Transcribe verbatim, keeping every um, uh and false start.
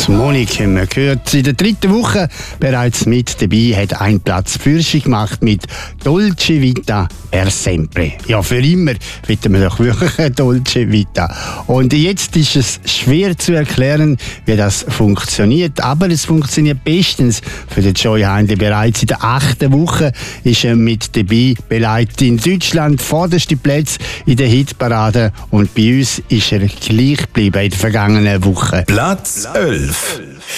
Monik haben wir gehört. In der dritten Woche bereits mit dabei hat ein Platz Fürsche gemacht mit Dolce Vita per sempre. Ja, für immer wollen wir doch wirklich Dolce Vita. Und jetzt ist es schwer zu erklären, wie das funktioniert, aber es funktioniert bestens für den Joy Hindley. Bereits in der achten Woche ist er mit dabei, beleidigt in Deutschland vorderste Plätze in der Hitparade und bei uns ist er gleich geblieben in der vergangenen Woche. Platz elf.